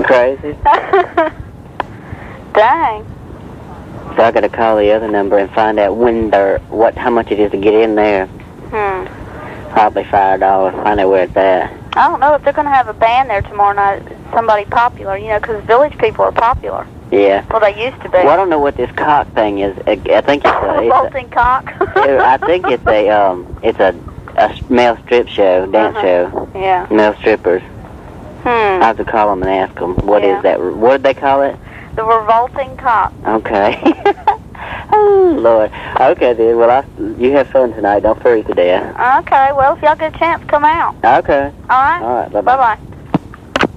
Crazy. Dang. So I got to call the other number and find out how much it is to get in there. Probably $5. Find out where it's at. I don't know if they're going to have a band there tomorrow night. Somebody popular, because village people are popular. Yeah. Well, they used to be. Well, I don't know what this cock thing is. I think it's a Bolting cock. I think it's a male strip show, dance show. Yeah. Male strippers. I have to call them and ask them what is that. What did they call it? The revolting cock. Okay. Oh Lord. Okay then. Well, you have fun tonight. Don't freeze to death. Okay. Well, if y'all get a chance, come out. Okay. All right. All right. Bye Bye bye.